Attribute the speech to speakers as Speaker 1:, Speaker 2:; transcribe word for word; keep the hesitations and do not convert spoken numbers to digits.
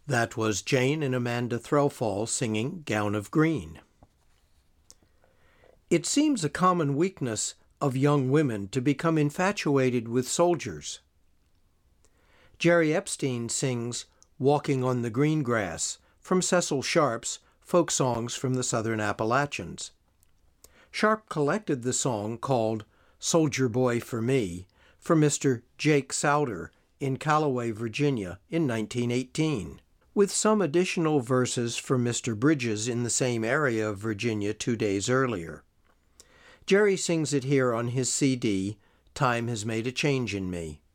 Speaker 1: That was Jane and Amanda Threlfall singing Gown of Green. It seems a common weakness of young women to become infatuated with soldiers. Jerry Epstein sings Walking on the Green Grass from Cecil Sharp's Folk Songs from the Southern Appalachians. Sharp collected the song called Soldier Boy for Me for Mister Jake Souder in Callaway, Virginia in nineteen eighteen, with some additional verses for Mister Bridges in the same area of Virginia two days earlier. Jerry sings it here on his C D, Time Has Made a Change in Me.